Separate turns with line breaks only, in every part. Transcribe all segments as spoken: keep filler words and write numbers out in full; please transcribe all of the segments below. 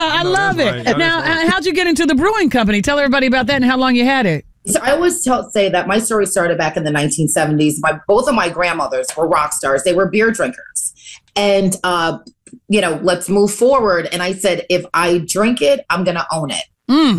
I love it. Right. Now, right. how'd you get into the brewing company? Tell everybody about that and how long you had it.
So I always tell, say that my story started back in the nineteen seventies. My both of my grandmothers were rock stars. They were beer drinkers. And, uh, you know, let's move forward. And I said, if I drink it, I'm going to own it.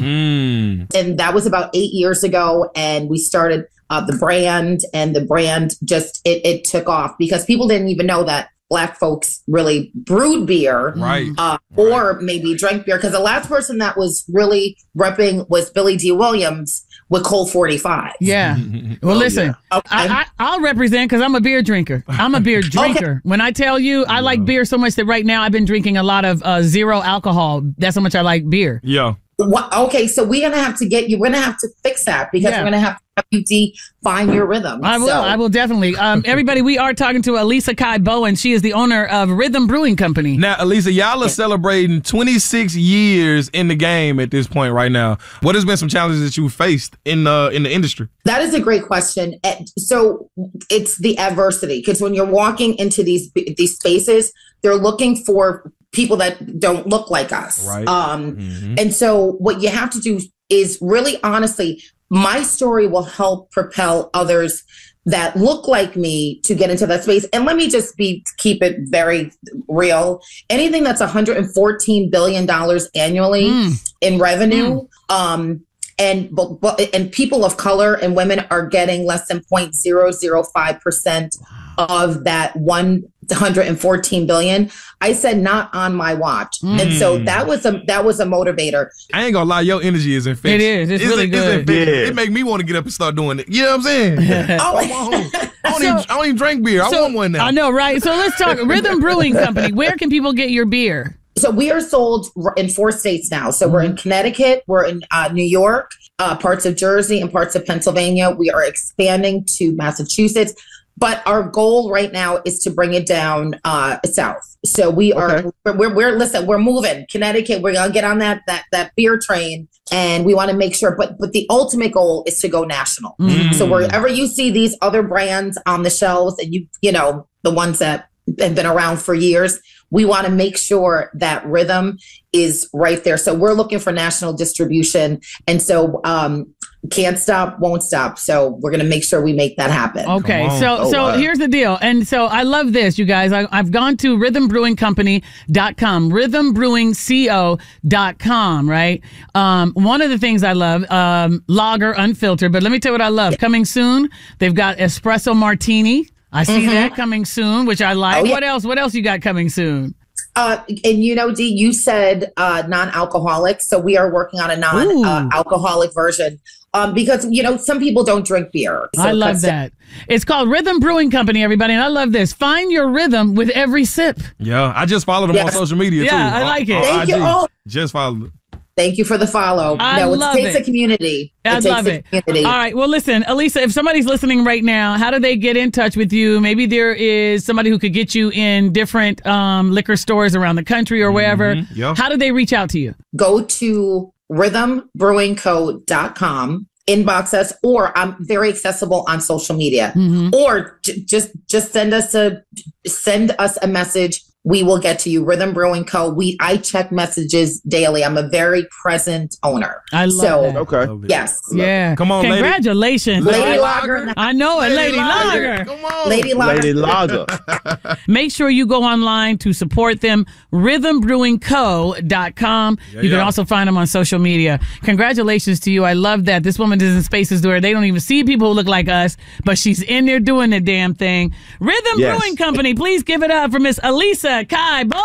Mm. And that was about eight years ago. And we started uh, the brand, and the brand just, it, it took off because people didn't even know that Black folks really brewed beer,
right?
Uh,
right.
Or maybe drank beer. Because the last person that was really repping was Billy D. Williams with Colt forty-five.
Yeah. Well, oh, listen, yeah. Okay. I, I, I'll represent because I'm a beer drinker. I'm a beer drinker. Okay. When I tell you I like beer so much that right now I've been drinking a lot of uh, zero alcohol. That's how much I like beer.
Yeah.
What, okay, so we're gonna have to get you. We're gonna have to fix that because yeah. we're gonna have to have you define your rhythm.
I will.
So.
I will definitely. Um, everybody, we are talking to Elisa Kai Bowen. She is the owner of Rhythm Brewing Company.
Now, Elisa, y'all are celebrating twenty-six years in the game at this point right now. What has been some challenges that you faced in the in the industry?
That is a great question. So it's the adversity because when you're walking into these these spaces, they're looking for people that don't look like us.
Right.
Um,
mm-hmm.
And so what you have to do is really honestly, my story will help propel others that look like me to get into that space. And let me just be keep it very real. Anything that's one hundred fourteen billion dollars annually mm. in revenue, mm. um, and and people of color and women are getting less than zero point zero zero five percent of that one hundred fourteen billion. I said not on my watch. Mm. And so that was a that was a motivator.
I ain't gonna lie, your energy is infectious.
It is. It's, it's really good.
It's yeah. It make me want to get up and start doing it. You know what I'm saying? oh, I, don't so, even, I don't even drink beer. So, I want one now.
I know, right? So let's talk Rhythm Brewing Company. Where can people get your beer?
So we are sold in four states now. So mm-hmm. we're in Connecticut, we're in uh, New York, uh, parts of Jersey, and parts of Pennsylvania. We are expanding to Massachusetts. But our goal right now is to bring it down uh, south. So we are, okay. we're, we're, we're, listen, we're moving. Connecticut, we're going to get on that, that, that beer train, and we want to make sure, but, but the ultimate goal is to go national. Mm. So wherever you see these other brands on the shelves and you, you know, the ones that have been around for years, we want to make sure that Rhythm is right there. So we're looking for national distribution. And so, um, can't stop, won't stop. So we're going to make sure we make that happen.
Okay. So oh, so wow. here's the deal. And so I love this, you guys. I, I've gone to rhythm brewing company dot com, rhythm brewing co dot com, right? Um, one of the things I love, um, lager unfiltered, but let me tell you what I love. Coming soon, they've got espresso martini. I see mm-hmm. that coming soon, which I like. Oh, yeah. What else? What else you got coming soon?
Uh, and you know, Dee, you said uh, non-alcoholic. So we are working on a non-alcoholic uh, version. Um, because, you know, some people don't drink beer. So
I love that. It's called Rhythm Brewing Company, everybody. And I love this. Find your rhythm with every sip.
Yeah. I just followed them yes. on social media,
yeah,
too.
Yeah, I like it.
Thank you. Oh.
Just followed it.
Thank you for the follow.
I
no,
love
it takes
it.
a community.
I
it
love
takes
it.
A community.
All right. Well, listen, Elisa, if somebody's listening right now, how do they get in touch with you? Maybe there is somebody who could get you in different um, liquor stores around the country or wherever.
Mm-hmm. Yep.
How do they reach out to you?
Go to rhythm brewing co dot com. Inbox us, or I'm very accessible on social media, mm-hmm. or j- just just send us a send us a message. We will get to you. Rhythm Brewing Co. We I check messages daily. I'm a very present owner.
I love
so,
that.
Okay.
Yes.
Yeah.
Come on,
congratulations,
Lady, Lady Lager.
I know it, Lady, Lady Lager. Lager.
Come on,
Lady Lager.
Lady Lager.
Make sure you go online to support them. rhythm brewing co dot com.
Yeah,
you can
yeah.
also find them on social media. Congratulations to you. I love that. This woman is in spaces where they don't even see people who look like us, but she's in there doing the damn thing. Rhythm yes. Brewing Company, please give it up for Miss Elisa Kai Bowen.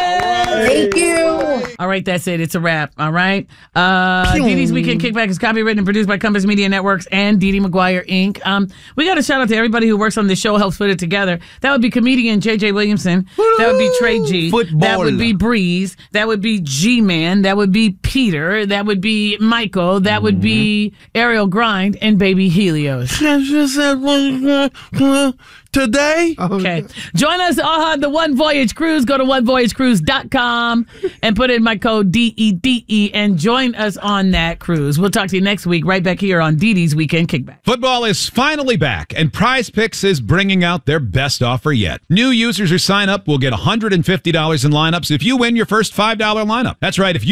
Thank you.
All right, that's it. It's a wrap. All right. Uh, Dee Dee's Weekend Kickback is copywritten and produced by Compass Media Networks and Dee Dee McGuire, Incorporated. Um, we got a shout out to everybody who works on this show, helps put it together. That would be comedian J J Williamson. That would be Trey G.
Football.
That would be Breeze. That would be G-Man. That would be Peter. That would be Michael. That mm-hmm. would be Ariel Grind and Baby Helios.
today.
Okay. Join us on the One Voyage Cruise. Go to one voyage cruise dot com and put in my code D E D E and join us on that cruise. We'll talk to you next week right back here on Dee Dee's Weekend Kickback.
Football is finally back, and Prize Picks is bringing out their best offer yet. New users who sign up will get one hundred fifty dollars in lineups if you win your first five dollar lineup. That's right. If you